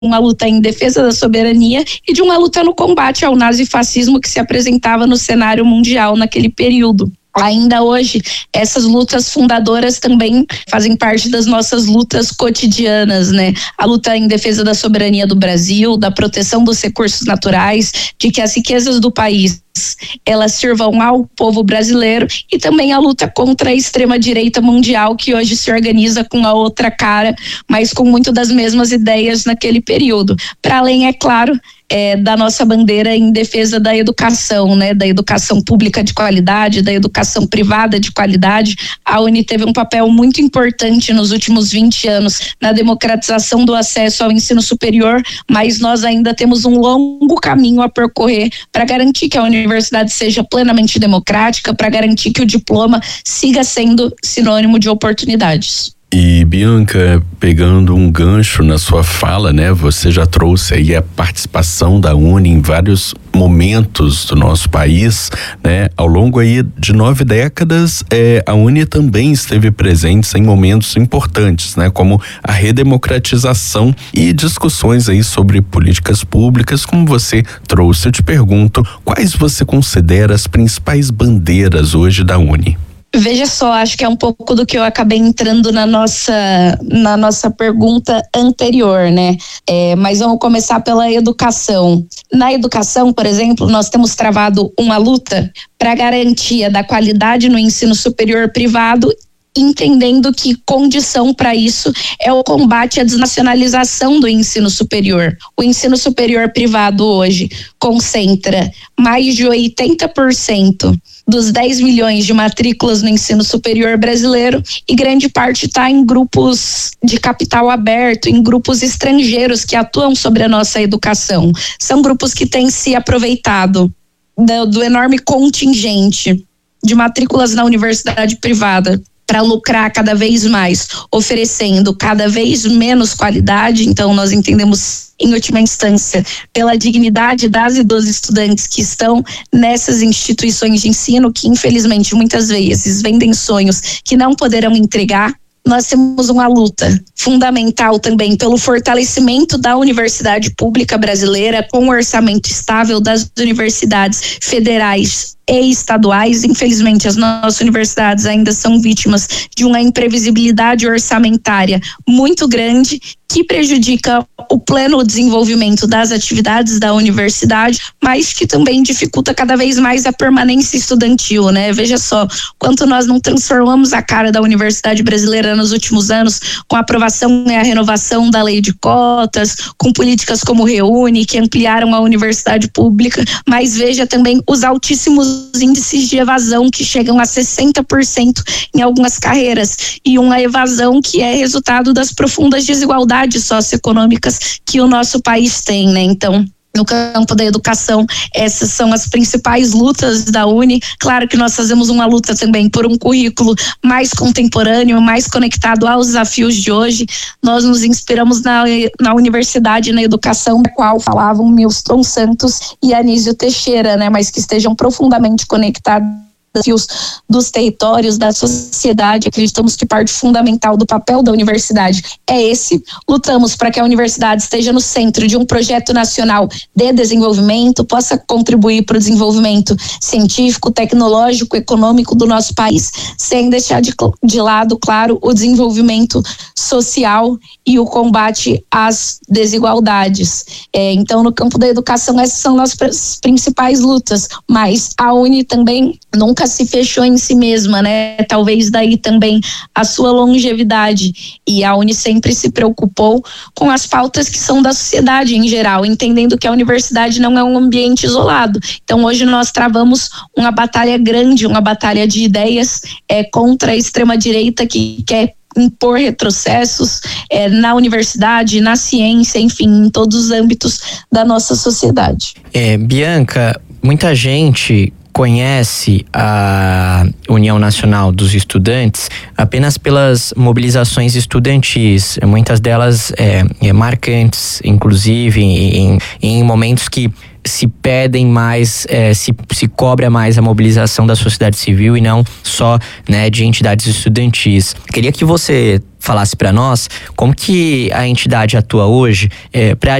uma luta em defesa da soberania e de uma luta no combate ao nazifascismo que se apresentava no cenário mundial naquele período. Ainda hoje, essas lutas fundadoras também fazem parte das nossas lutas cotidianas, né? A luta em defesa da soberania do Brasil, da proteção dos recursos naturais, de que as riquezas do país elas sirvam ao povo brasileiro, e também a luta contra a extrema-direita mundial, que hoje se organiza com a outra cara, mas com muito das mesmas ideias naquele período. Para além, é claro, da nossa bandeira em defesa da educação, né? Da educação pública de qualidade, da educação privada de qualidade. A UNE teve um papel muito importante nos últimos 20 anos na democratização do acesso ao ensino superior, mas nós ainda temos um longo caminho a percorrer para garantir que a universidade seja plenamente democrática, para garantir que o diploma siga sendo sinônimo de oportunidades. E Bianca, pegando um gancho na sua fala, né? Você já trouxe aí a participação da UNE em vários momentos do nosso país, né? Ao longo aí de 9 décadas, a UNE também esteve presente em momentos importantes, né? Como a redemocratização e discussões aí sobre políticas públicas, como você trouxe. Eu te pergunto, quais você considera as principais bandeiras hoje da UNE? Veja só, acho que é um pouco do que eu acabei entrando na nossa pergunta anterior, né? Mas vamos começar pela educação. Na educação, por exemplo, nós temos travado uma luta para a garantia da qualidade no ensino superior privado, entendendo que condição para isso é o combate à desnacionalização do ensino superior. O ensino superior privado hoje concentra mais de 80% dos 10 milhões de matrículas no ensino superior brasileiro, e grande parte está em grupos de capital aberto, em grupos estrangeiros que atuam sobre a nossa educação. São grupos que têm se aproveitado do enorme contingente de matrículas na universidade privada para lucrar cada vez mais, oferecendo cada vez menos qualidade. Então nós entendemos, em última instância, pela dignidade das e dos estudantes que estão nessas instituições de ensino, que infelizmente muitas vezes vendem sonhos que não poderão entregar. Nós temos uma luta fundamental também pelo fortalecimento da universidade pública brasileira, com o orçamento estável das universidades federais e estaduais. Infelizmente, as nossas universidades ainda são vítimas de uma imprevisibilidade orçamentária muito grande, que prejudica o pleno desenvolvimento das atividades da universidade, mas que também dificulta cada vez mais a permanência estudantil, né? Veja só, quanto nós não transformamos a cara da universidade brasileira nos últimos anos, com a aprovação e a renovação da lei de cotas, com políticas como o Reúne, que ampliaram a universidade pública, mas veja também os altíssimos índices de evasão, que chegam a 60% em algumas carreiras, e uma evasão que é resultado das profundas desigualdades socioeconômicas que o nosso país tem, né? Então, no campo da educação, essas são as principais lutas da UNE. Claro que nós fazemos uma luta também por um currículo mais contemporâneo, mais conectado aos desafios de hoje. Nós nos inspiramos na universidade, na educação, da qual falavam Milton Santos e Anísio Teixeira, né? Mas que estejam profundamente conectados desafios dos territórios, da sociedade. Acreditamos que parte fundamental do papel da universidade é esse. Lutamos para que a universidade esteja no centro de um projeto nacional de desenvolvimento, possa contribuir para o desenvolvimento científico, tecnológico, econômico do nosso país, sem deixar de lado, claro, o desenvolvimento social e o combate às desigualdades. Então, no campo da educação, essas são nossas principais lutas, mas a UNE também nunca se fechou em si mesma, né? Talvez daí também a sua longevidade, e a UNE sempre se preocupou com as pautas que são da sociedade em geral, entendendo que a universidade não é um ambiente isolado. Então hoje nós travamos uma batalha grande, uma batalha de ideias contra a extrema-direita que quer impor retrocessos na universidade, na ciência, enfim, em todos os âmbitos da nossa sociedade. Bianca, muita gente conhece a União Nacional dos Estudantes apenas pelas mobilizações estudantis, muitas delas marcantes, inclusive em momentos que se pedem mais, se cobra mais a mobilização da sociedade civil e não só, né, de entidades estudantis. Queria que você falasse para nós como que a entidade atua hoje para